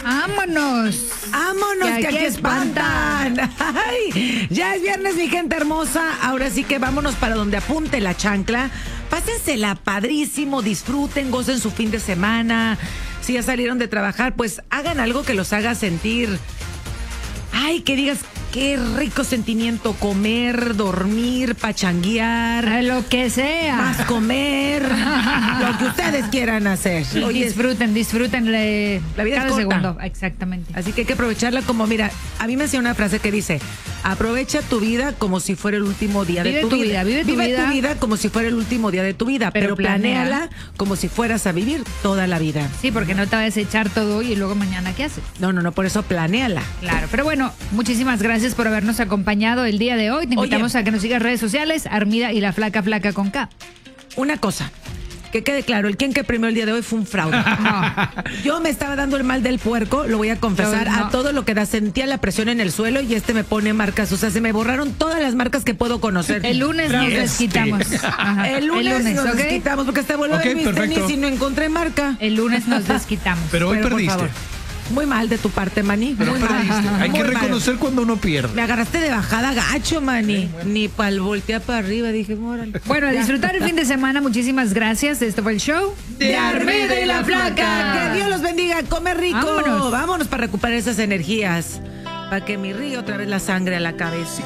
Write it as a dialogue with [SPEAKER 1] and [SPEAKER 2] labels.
[SPEAKER 1] ¡Vámonos!
[SPEAKER 2] ¡Vámonos, que aquí espantan! ¡Ay! Ya es viernes, mi gente hermosa. Ahora sí que vámonos para donde apunte la chancla. Pásensela padrísimo, disfruten, gocen su fin de semana. Si ya salieron de trabajar, pues hagan algo que los haga sentir. Ay, que digas, qué rico sentimiento comer, dormir, pachanguear.
[SPEAKER 1] Lo que sea.
[SPEAKER 2] Más comer. Lo que ustedes quieran hacer.
[SPEAKER 1] Y
[SPEAKER 2] Oye,
[SPEAKER 1] disfruten
[SPEAKER 2] la vida
[SPEAKER 1] cada
[SPEAKER 2] es corta.
[SPEAKER 1] segundo. Exactamente.
[SPEAKER 2] Así que hay que aprovecharla como, mira, a mí me hacía una frase que dice, aprovecha tu vida como si fuera el último día de tu vida.
[SPEAKER 1] Vive tu vida
[SPEAKER 2] como si fuera el último día de tu vida, pero planéala como si fueras a vivir toda la vida.
[SPEAKER 1] Sí, porque no te vas a echar todo hoy y luego mañana, ¿qué haces?
[SPEAKER 2] No, por eso planéala.
[SPEAKER 1] Claro, pero bueno, muchísimas gracias por habernos acompañado el día de hoy. Te invitamos a que nos sigas en redes sociales, Armida y la Flaca con K.
[SPEAKER 2] Una cosa, que quede claro, el quien que premió el día de hoy fue un fraude. No. Yo me estaba dando el mal del puerco, lo voy a confesar, a todo lo que da. Sentía la presión en el suelo y me pone marcas. O sea, se me borraron todas las marcas que puedo conocer.
[SPEAKER 1] El lunes nos desquitamos.
[SPEAKER 2] Ajá. El lunes nos desquitamos porque hasta volví a ver mis tenis y no encontré marca.
[SPEAKER 1] El lunes nos desquitamos.
[SPEAKER 3] Pero hoy perdiste.
[SPEAKER 2] Por favor. Muy mal de tu parte, Mani.
[SPEAKER 3] Pero
[SPEAKER 2] muy
[SPEAKER 3] perdiste.
[SPEAKER 2] mal.
[SPEAKER 3] Hay que
[SPEAKER 2] Muy
[SPEAKER 3] reconocer
[SPEAKER 2] mal.
[SPEAKER 3] cuando uno pierde.
[SPEAKER 2] Me agarraste de bajada gacho, Mani. Ni pa'l voltear para arriba. Dije, órale.
[SPEAKER 1] Bueno, a disfrutar el fin de semana. Muchísimas gracias. Esto fue el show
[SPEAKER 2] de Armida y la Flaca. Que Dios los bendiga. Come rico. Vámonos para recuperar esas energías. Para que me irrigue otra vez la sangre a la cabeza.